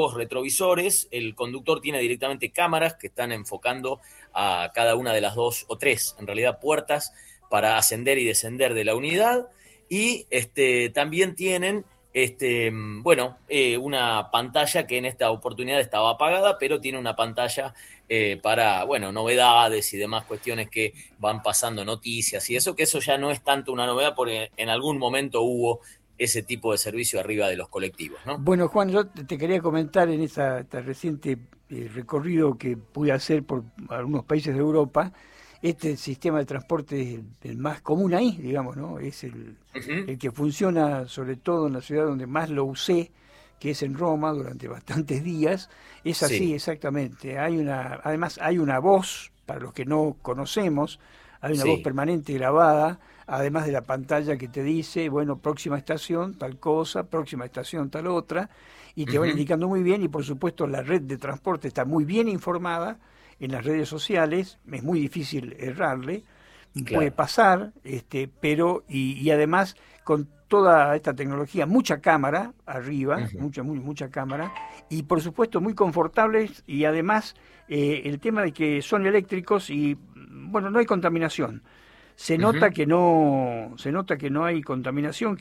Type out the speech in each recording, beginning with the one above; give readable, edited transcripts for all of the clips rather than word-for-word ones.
retrovisores, el conductor tiene directamente cámaras que están enfocando a cada una de las dos o tres, en realidad, puertas para ascender y descender de la unidad. Y también tienen una pantalla que en esta oportunidad estaba apagada, pero tiene una pantalla para, novedades y demás cuestiones que van pasando, noticias y eso, que eso ya no es tanto una novedad porque en algún momento hubo ese tipo de servicio arriba de los colectivos, ¿no? Bueno, Juan, yo te quería comentar en este reciente recorrido que pude hacer por algunos países de Europa. Este sistema de transporte es el más común ahí, digamos, ¿no? Es Uh-huh. el que funciona sobre todo en la ciudad donde más lo usé, que es en Roma, durante bastantes días. Es así, Sí. exactamente. Además hay una voz, para los que no conocemos, hay una voz Sí. permanente grabada, además de la pantalla que te dice, bueno, próxima estación, tal cosa, próxima estación, tal otra, y te van Uh-huh. indicando muy bien, y por supuesto la red de transporte está muy bien informada en las redes sociales, es muy difícil errarle, puede Claro. pasar, pero, y además con toda esta tecnología, mucha cámara arriba, Uh-huh. mucha cámara, y por supuesto muy confortables, y además el tema de que son eléctricos y, bueno, no hay contaminación. Uh-huh. Se nota que no hay contaminación,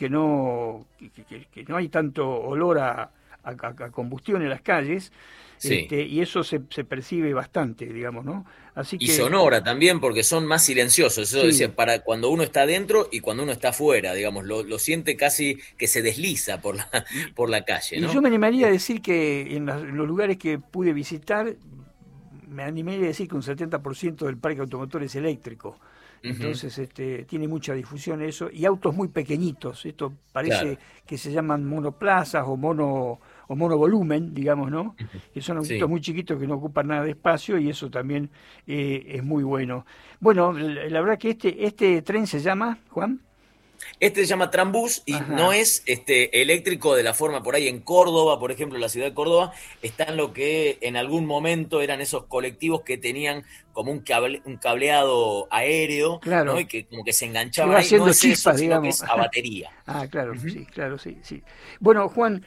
que no hay tanto olor a combustión en las calles, Sí. y eso se percibe bastante, digamos, ¿no? Así Y que sonora también, porque son más silenciosos. Eso sí. decía, para cuando uno está adentro y cuando uno está afuera, digamos, lo siente casi que se desliza por la, Y, por la calle, y yo ¿no? me animaría a Eh, decir que en los lugares que pude visitar, me animaría a decir que un 70% del parque automotor es eléctrico. Ujú. Entonces, tiene mucha difusión eso. Y autos muy pequeñitos. Esto Claro. parece que se llaman monoplazas o monovolumen, digamos, ¿no? Ujú. Que son autitos Sí. muy chiquitos que no ocupan nada de espacio y eso también es muy bueno. Bueno, la verdad que este tren se llama, Juan. Este se llama Trambús y no Ajá. es eléctrico de la forma por ahí en Córdoba, por ejemplo, en la ciudad de Córdoba, está en lo que en algún momento eran esos colectivos que tenían como un cableado aéreo, ¿no? Y Claro, que como que se que enganchaban va ahí. No haciendo es eso, chispas, sino que digamos. es a batería. Ah, claro, Ujú. sí, claro, sí, sí. Bueno, Juan,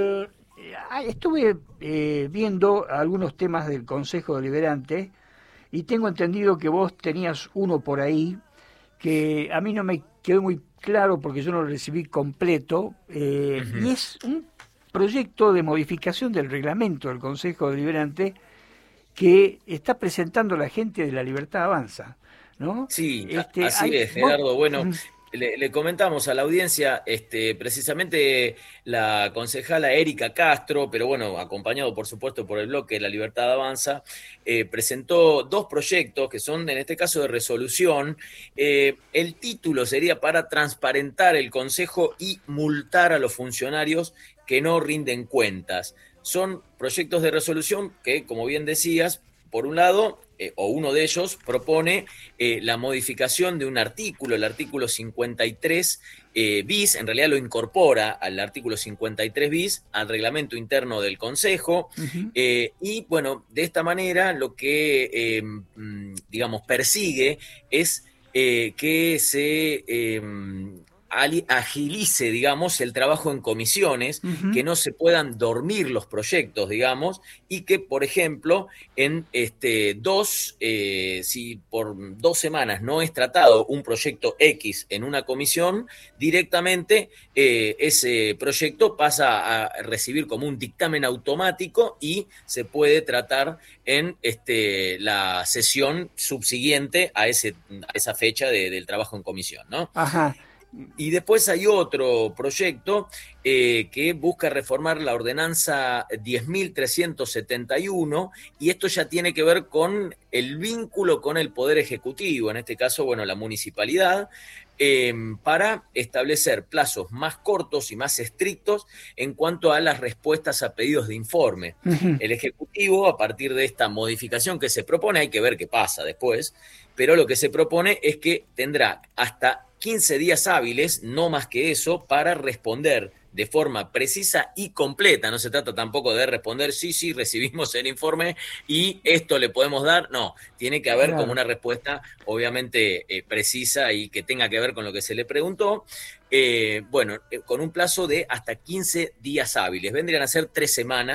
estuve viendo algunos temas del Consejo Deliberante y tengo entendido que vos tenías uno por ahí que a mí no me quedó muy claro porque yo no lo recibí completo, y Ujú. es un proyecto de modificación del reglamento del Consejo Deliberante que está presentando la gente de La Libertad Avanza, ¿no? Sí, así Hay, es, vos, Gerardo. Bueno, le comentamos a la audiencia, precisamente la concejala Erika Castro, pero bueno, acompañado por supuesto por el bloque La Libertad Avanza, presentó dos proyectos que son en este caso de resolución. El título sería para transparentar el Consejo y multar a los funcionarios que no rinden cuentas. Son proyectos de resolución que, como bien decías, por un lado, o uno de ellos propone la modificación de un artículo, el artículo 53 bis, en realidad lo incorpora al artículo 53 bis, al reglamento interno del Consejo, ujú, y bueno, de esta manera lo que, digamos, persigue es que se agilice, digamos, el trabajo en comisiones, ujú. que no se puedan dormir los proyectos, digamos, y que, por ejemplo, en si por 2 semanas no es tratado un proyecto X en una comisión, directamente ese proyecto pasa a recibir como un dictamen automático y se puede tratar en la sesión subsiguiente a esa fecha del trabajo en comisión, ¿no? Ajá. Y después hay otro proyecto que busca reformar la ordenanza 10.371 y esto ya tiene que ver con el vínculo con el Poder Ejecutivo, en este caso, bueno, la municipalidad, para establecer plazos más cortos y más estrictos en cuanto a las respuestas a pedidos de informe. Ujú. El Ejecutivo, a partir de esta modificación que se propone, hay que ver qué pasa después, pero lo que se propone es que tendrá hasta 15 días hábiles, no más que eso, para responder de forma precisa y completa. No se trata tampoco de responder, sí, sí, recibimos el informe y esto le podemos dar. No, tiene que haber como Claro. una respuesta obviamente precisa y que tenga que ver con lo que se le preguntó. Con un plazo de hasta 15 días hábiles. Vendrían a ser 3 semanas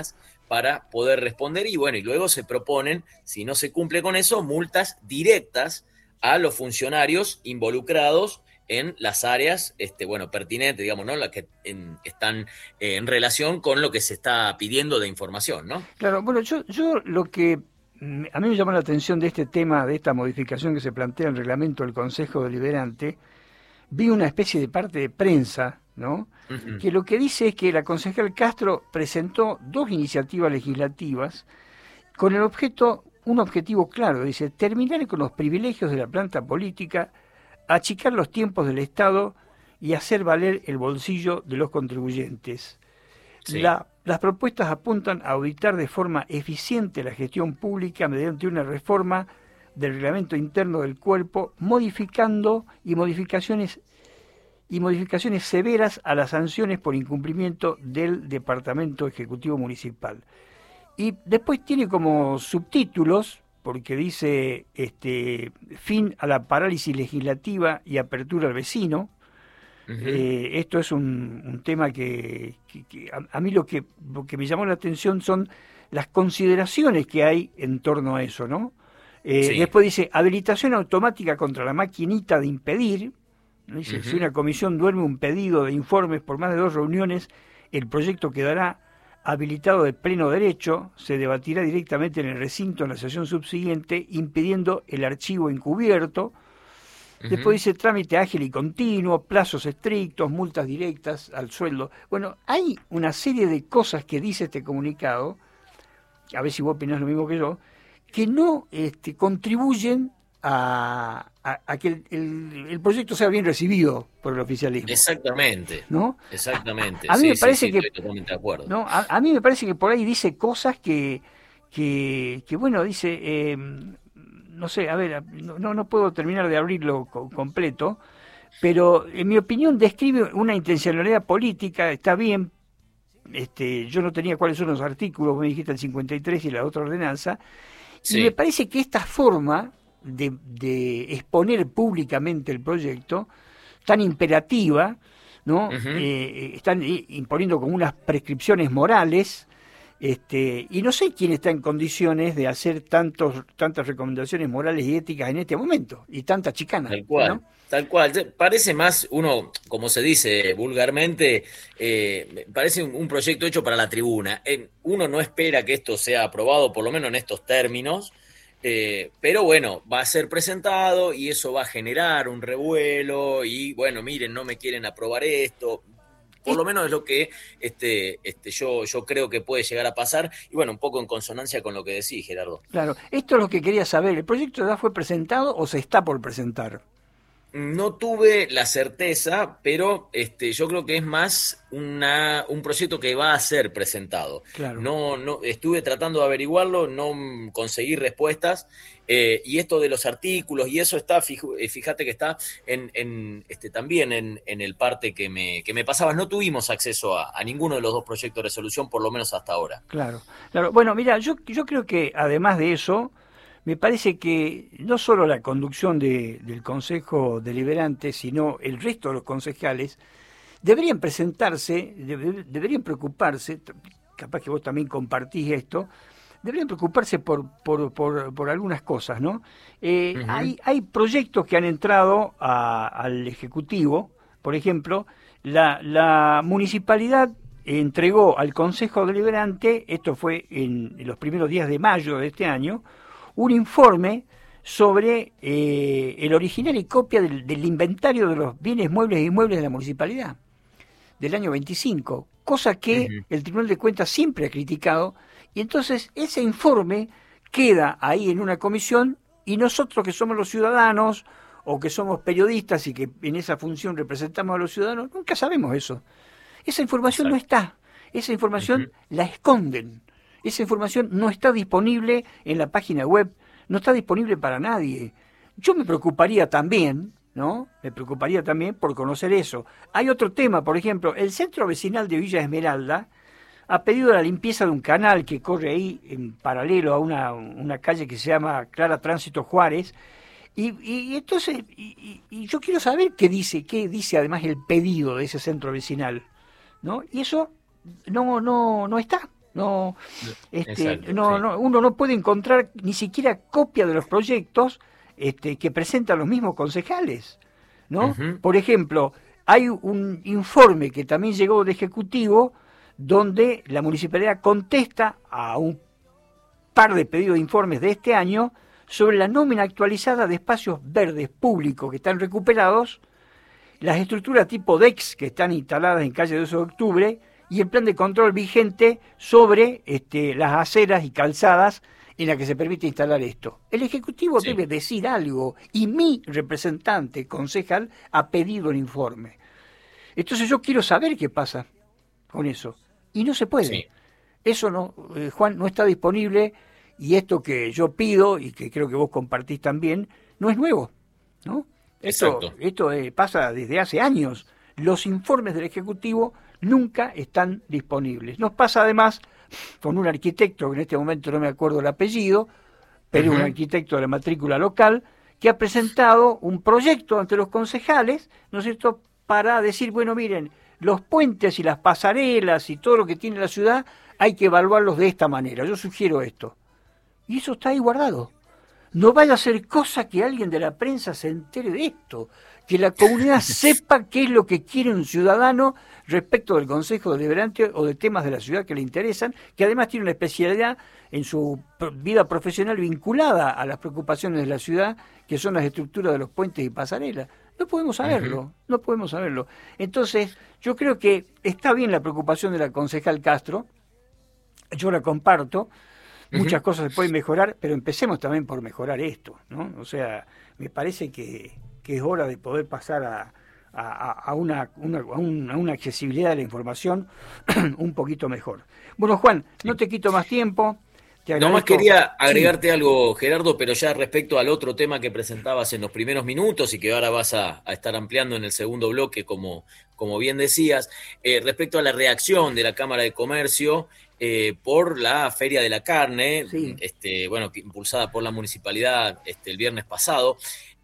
para poder responder y bueno, y luego se proponen, si no se cumple con eso, multas directas a los funcionarios involucrados en las áreas, bueno, pertinentes, digamos, ¿no? Las que están en relación con lo que se está pidiendo de información, ¿no? Claro, bueno, yo lo que a mí me llamó la atención de este tema, de esta modificación que se plantea en el reglamento del Consejo Deliberante, vi una especie de parte de prensa, ¿no? Ujú. Que lo que dice es que la concejal Castro presentó dos iniciativas legislativas con un objetivo claro, dice, terminar con los privilegios de la planta política, achicar los tiempos del Estado y hacer valer el bolsillo de los contribuyentes. Sí. Las propuestas apuntan a auditar de forma eficiente la gestión pública mediante una reforma del reglamento interno del cuerpo, modificando y modificaciones severas a las sanciones por incumplimiento del Departamento Ejecutivo Municipal. Y después tiene como subtítulos, porque dice fin a la parálisis legislativa y apertura al vecino. Ujú. Esto es un tema que a mí lo que me llamó la atención son las consideraciones que hay en torno a eso, ¿no? Sí. Después dice, habilitación automática contra la maquinita de impedir, ¿no? Dice, si Ujú. una comisión duerme un pedido de informes por más de 2 reuniones, el proyecto quedará habilitado de pleno derecho, se debatirá directamente en el recinto en la sesión subsiguiente, impidiendo el archivo encubierto. Después Ujú. dice trámite ágil y continuo, plazos estrictos, multas directas al sueldo. Bueno, hay una serie de cosas que dice este comunicado, a ver si vos opinás lo mismo que yo, que no contribuyen a que el proyecto sea bien recibido por el oficialismo, Exactamente, ¿no? exactamente. A mí me Sí, sí, parece sí, que, estoy totalmente de acuerdo. ¿no? A mí me parece que por ahí dice cosas que bueno, dice, no sé, a ver, no puedo terminar de abrirlo completo, pero en mi opinión describe una intencionalidad política, está bien, yo no tenía cuáles son los artículos, me dijiste el 53 y la otra ordenanza, y me Sí. parece que esta forma de exponer públicamente el proyecto, tan imperativa, ¿no? Ujú. Están imponiendo como unas prescripciones morales, y no sé quién está en condiciones de hacer tantas recomendaciones morales y éticas en este momento, y tanta chicana, Tal cual, ¿no? tal cual. Parece más uno, como se dice vulgarmente, parece un proyecto hecho para la tribuna. Uno no espera que esto sea aprobado, por lo menos en estos términos, pero bueno, va a ser presentado y eso va a generar un revuelo y bueno, miren, no me quieren aprobar esto. Por Es- lo menos es lo que yo creo que puede llegar a pasar y bueno, un poco en consonancia con lo que decís, Gerardo. claro, esto es lo que quería saber. ¿El proyecto ya fue presentado o se está por presentar? No tuve la certeza, pero yo creo que es más un proyecto que va a ser presentado. Claro. No, estuve tratando de averiguarlo, no conseguí respuestas, y esto de los artículos y eso está, fíjate que está también en el parte que me pasabas. No tuvimos acceso a ninguno de los dos proyectos de resolución, por lo menos hasta ahora. Claro, claro. Bueno, mira, yo creo que además de eso, me parece que no solo la conducción del Consejo Deliberante, sino el resto de los concejales, deberían presentarse, deberían preocuparse, capaz que vos también compartís esto, deberían preocuparse por algunas cosas, ¿no? Ujú. Hay proyectos que han entrado al Ejecutivo, por ejemplo, la municipalidad entregó al Consejo Deliberante, esto fue en los primeros días de mayo de este año, un informe sobre el original y copia del inventario de los bienes muebles e inmuebles de la municipalidad del año 25, cosa que Ujú. el Tribunal de Cuentas siempre ha criticado, y entonces ese informe queda ahí en una comisión y nosotros que somos los ciudadanos o que somos periodistas y que en esa función representamos a los ciudadanos, nunca sabemos eso. Esa información no Exacto. está, esa información Ujú. la esconden, esa información no está disponible en la página web, no está disponible para nadie. Yo me preocuparía también, ¿no? Me preocuparía también por conocer eso. Hay otro tema, por ejemplo, el centro vecinal de Villa Esmeralda ha pedido la limpieza de un canal que corre ahí en paralelo a una calle que se llama Clara Tránsito Juárez. Y entonces, y yo quiero saber qué dice además el pedido de ese centro vecinal, ¿no? Y eso no está. No, Exacto, no, sí. no, uno no puede encontrar ni siquiera copia de los proyectos que presentan los mismos concejales, ¿no? Ujú. Por ejemplo, hay un informe que también llegó de Ejecutivo donde la municipalidad contesta a un par de pedidos de informes de este año sobre la nómina actualizada de espacios verdes públicos que están recuperados, las estructuras tipo DEX que están instaladas en calle 12 de octubre y el plan de control vigente sobre las aceras y calzadas en la que se permite instalar esto. El Ejecutivo Sí, debe decir algo y mi representante concejal ha pedido el informe. Entonces yo quiero saber qué pasa con eso. Y no se puede. sí, Eso no, Juan, no está disponible y esto que yo pido y que creo que vos compartís también, no es nuevo, ¿no? exacto. Esto pasa desde hace años. Los informes del Ejecutivo nunca están disponibles. Nos pasa además con un arquitecto, que en este momento no me acuerdo el apellido, pero es un Ujú. arquitecto de la matrícula local, que ha presentado un proyecto ante los concejales, ¿no es cierto?, para decir, bueno, miren, los puentes y las pasarelas y todo lo que tiene la ciudad hay que evaluarlos de esta manera. Yo sugiero esto. Y eso está ahí guardado. No vaya a ser cosa que alguien de la prensa se entere de esto, que la comunidad sepa qué es lo que quiere un ciudadano respecto del Consejo Deliberante o de temas de la ciudad que le interesan, que además tiene una especialidad en su vida profesional vinculada a las preocupaciones de la ciudad, que son las estructuras de los puentes y pasarelas. No podemos Ujú. saberlo, no podemos saberlo. Entonces, yo creo que está bien la preocupación de la concejal Castro, yo la comparto, muchas Ujú. cosas se pueden mejorar, pero empecemos también por mejorar esto, ¿no? O sea, me parece que es hora de poder pasar a una accesibilidad de la información un poquito mejor. Bueno, Juan, no Sí. te quito más tiempo, te Nomás agradezco. quería Sí, agregarte algo, Gerardo, pero ya respecto al otro tema que presentabas en los primeros minutos y que ahora vas a estar ampliando en el segundo bloque, como bien decías, respecto a la reacción de la Cámara de Comercio por la Feria de la Carne, sí. bueno, impulsada por la municipalidad el viernes pasado.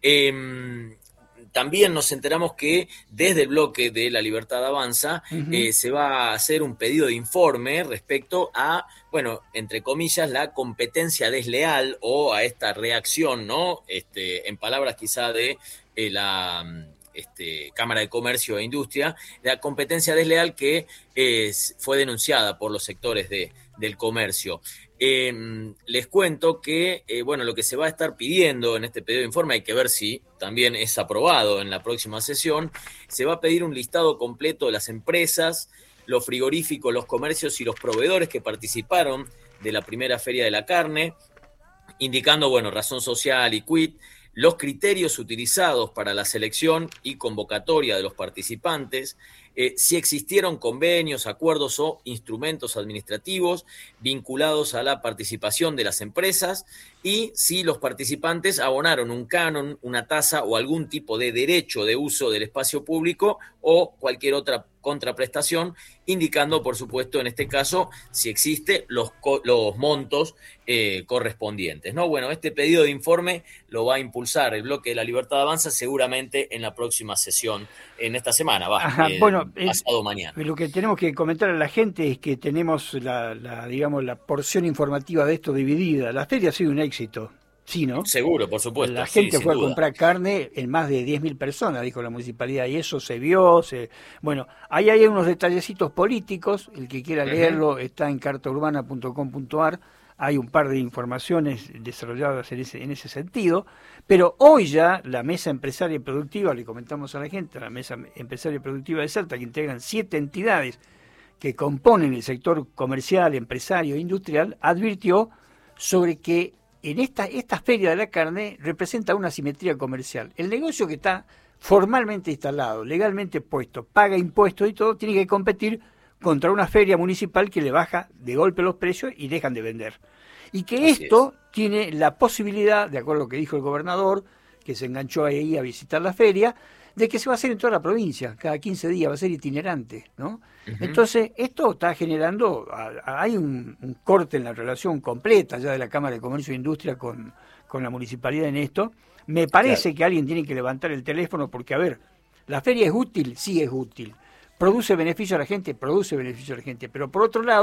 También nos enteramos que desde el bloque de La Libertad Avanza Ujú. se va a hacer un pedido de informe respecto a, bueno, entre comillas, la competencia desleal o a esta reacción, ¿no? En palabras quizá de la Cámara de Comercio e Industria, la competencia desleal que fue denunciada por los sectores del comercio. Les cuento que, bueno, lo que se va a estar pidiendo en este pedido de informe, hay que ver si también es aprobado en la próxima sesión, se va a pedir un listado completo de las empresas, los frigoríficos, los comercios y los proveedores que participaron de la primera Feria de la Carne, indicando, bueno, razón social y quit, los criterios utilizados para la selección y convocatoria de los participantes, si existieron convenios, acuerdos o instrumentos administrativos vinculados a la participación de las empresas y si los participantes abonaron un canon, una tasa o algún tipo de derecho de uso del espacio público o cualquier otra contraprestación, indicando, por supuesto, en este caso, si existe los montos correspondientes, ¿no? Bueno, este pedido de informe lo va a impulsar el bloque de La Libertad Avanza seguramente en la próxima sesión, en esta semana, Ajá, bueno, pasado mañana. lo que tenemos que comentar a la gente es que tenemos digamos, la porción informativa de esto dividida. La feria ha sido un éxito, sí, ¿no? Seguro, por La supuesto, sí, gente sin fue a duda. comprar carne en más de 10.000 personas, dijo la municipalidad, y eso se vio. Bueno, ahí hay unos detallecitos políticos, el que quiera Uh -huh. leerlo está en cartaurbana.com.ar, hay un par de informaciones desarrolladas en ese sentido, pero hoy ya la Mesa Empresaria y Productiva, le comentamos a la gente, la Mesa Empresaria y Productiva de Salta, que integran 7 entidades que componen el sector comercial, empresario e industrial, advirtió sobre que en esta feria de la carne representa una asimetría comercial. El negocio que está formalmente instalado, legalmente puesto, paga impuestos y todo, tiene que competir contra una feria municipal que le baja de golpe los precios y dejan de vender. Y que Así es. esto tiene la posibilidad, de acuerdo a lo que dijo el gobernador, que se enganchó ahí a visitar la feria, de que se va a hacer en toda la provincia, cada 15 días va a ser itinerante, ¿no? Uh -huh. Entonces, esto está generando, hay un corte en la relación completa ya de la Cámara de Comercio e Industria con la municipalidad en esto. Me Claro. parece que alguien tiene que levantar el teléfono porque, a ver, ¿la feria es útil? Sí es útil. ¿Produce beneficio a la gente? Produce beneficio a la gente. Pero por otro lado,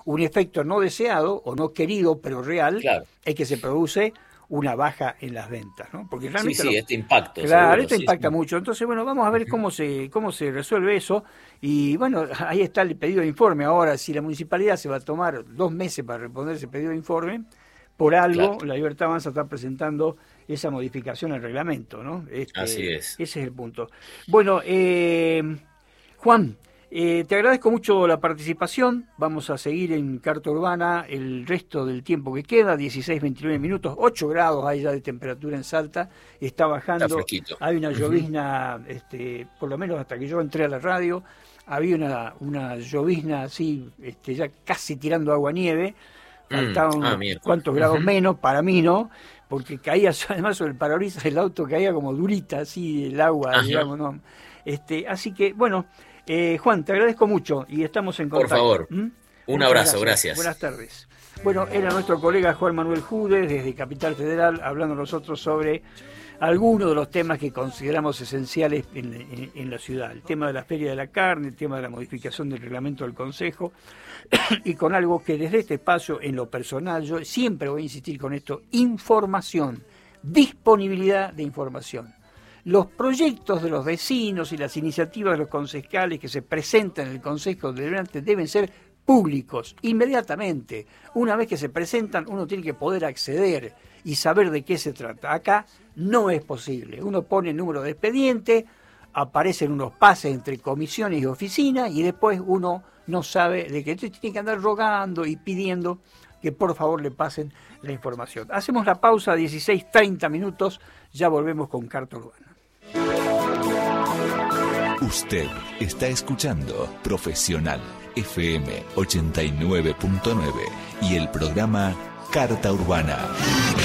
un efecto no deseado o no querido, pero real, Claro. es que se produce una baja en las ventas, ¿no? Porque realmente Sí, este impacto. claro, Seguro, esto sí, impacta sí. mucho. Entonces, bueno, vamos a ver cómo se resuelve eso. Y bueno, ahí está el pedido de informe. Ahora, si la municipalidad se va a tomar 2 meses para responder ese pedido de informe, por algo Claro, la Libertad Avanza está presentando esa modificación al reglamento, ¿no? así Ese es. es el punto. Bueno, Juan, te agradezco mucho la participación. Vamos a seguir en Carta Urbana el resto del tiempo que queda, 16, 29 minutos, 8 grados hay ya de temperatura en Salta, está Está bajando, fresquito. hay una Ujú. llovizna, por lo menos hasta que yo entré a la radio, había una llovizna así, ya casi tirando agua-nieve, faltaban unos Miércoles. cuantos grados Ujú. menos, para mí no, porque caía además sobre el parabrisas del auto, caía como durita, así el agua, Ajá. digamos, ¿no? Así que, bueno, Juan, te agradezco mucho y estamos en Por contacto. favor. ¿Mm? Un Muchas abrazo, gracias. gracias. Buenas tardes. Bueno, era nuestro colega Juan Manuel Jude, desde Capital Federal, hablando nosotros sobre algunos de los temas que consideramos esenciales en la ciudad. El tema de la Feria de la Carne, el tema de la modificación del reglamento del Consejo, y con algo que desde este espacio, en lo personal, yo siempre voy a insistir con esto: información, disponibilidad de información. Los proyectos de los vecinos y las iniciativas de los concejales que se presentan en el Consejo Deliberante deben ser públicos, inmediatamente. Una vez que se presentan, uno tiene que poder acceder y saber de qué se trata. Acá no es posible. Uno pone el número de expediente, aparecen unos pases entre comisiones y oficinas y después uno no sabe de qué. Entonces tiene que andar rogando y pidiendo que por favor le pasen la información. Hacemos la pausa, 16:30 minutos, ya volvemos con Carta Urbana. Usted está escuchando Profesional FM 89.9 y el programa Carta Urbana.